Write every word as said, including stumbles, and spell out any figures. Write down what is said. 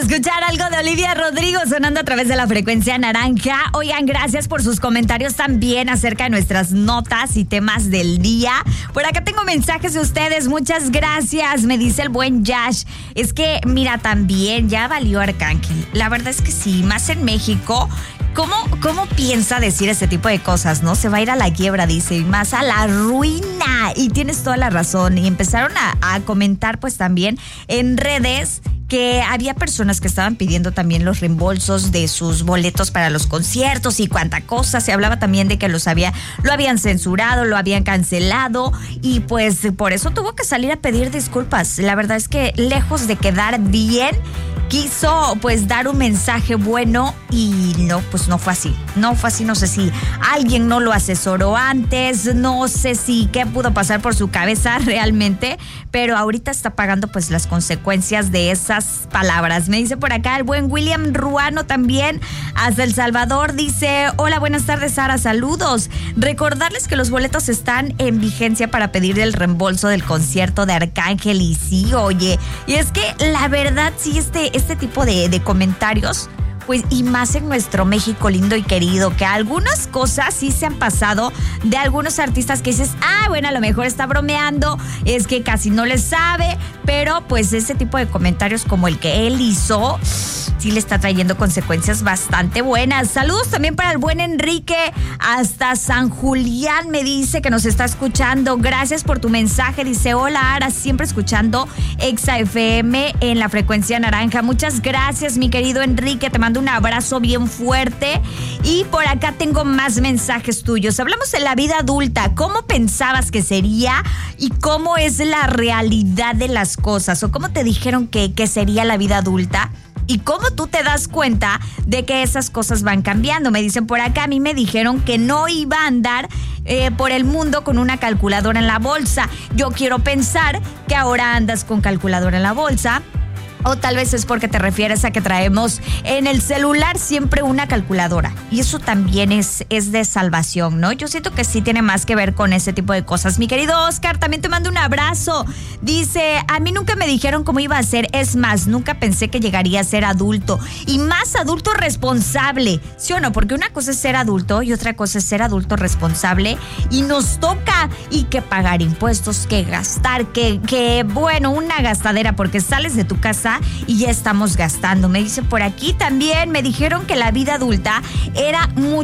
escuchar algo de Olivia Rodrigo sonando a través de la frecuencia naranja. Oigan, gracias por sus comentarios también acerca de nuestras notas y temas del día. Por acá tengo mensajes de ustedes, muchas gracias. Me dice el buen Yash. Es que, mira, también ya valió Arcángel. La verdad es que sí, más en México. ¿Cómo, ¿Cómo piensa decir ese tipo de cosas, no? Se va a ir a la quiebra, dice, y más a la ruina. Y tienes toda la razón. Y empezaron a, a comentar, pues, también en redes que había personas que estaban pidiendo también los reembolsos de sus boletos para los conciertos y cuánta cosa. Se hablaba también de que los había, lo habían censurado, lo habían cancelado y pues por eso tuvo que salir a pedir disculpas. La verdad es que lejos de quedar bien, quiso pues dar un mensaje bueno y no, pues no fue así. No fue así, no sé si alguien no lo asesoró antes, no sé si qué pudo pasar por su cabeza realmente, pero ahorita está pagando pues las consecuencias de esas palabras. Me dice por acá el buen William Ruano también, hasta El Salvador, dice, hola, buenas tardes Sara, saludos. Recordarles que los boletos están en vigencia para pedir el reembolso del concierto de Arcángel y sí, oye, y es que la verdad sí este Este tipo de, de comentarios, pues, y más en nuestro México lindo y querido, que algunas cosas sí se han pasado de algunos artistas que dices, ah, bueno, a lo mejor está bromeando, es que casi no le sabe, pero pues ese tipo de comentarios como el que él hizo, sí le está trayendo consecuencias bastante buenas. Saludos también para el buen Enrique, hasta San Julián me dice que nos está escuchando. Gracias por tu mensaje, dice, hola Ara, siempre escuchando Exa F M en la frecuencia naranja. Muchas gracias, mi querido Enrique, te mando un abrazo bien fuerte. Y por acá tengo más mensajes tuyos. Hablamos de la vida adulta, cómo pensabas que sería y cómo es la realidad de las cosas, o cómo te dijeron que, que sería la vida adulta. Y cómo tú te das cuenta de que esas cosas van cambiando. Me dicen por acá, a mí me dijeron que no iba a andar eh, por el mundo con una calculadora en la bolsa. Yo quiero pensar que ahora andas con calculadora en la bolsa. O tal vez es porque te refieres a que traemos en el celular siempre una calculadora. Y eso también es, es de salvación, ¿no? Yo siento que sí tiene más que ver con ese tipo de cosas. Mi querido Oscar, también te mando un abrazo. Dice, a mí nunca me dijeron cómo iba a ser. Es más, nunca pensé que llegaría a ser adulto. Y más adulto responsable. ¿Sí o no? Porque una cosa es ser adulto y otra cosa es ser adulto responsable. Y nos toca y que pagar impuestos, que gastar, que, que bueno, una gastadera porque sales de tu casa y ya estamos gastando. Me dice por aquí también, me dijeron que la vida adulta era mucho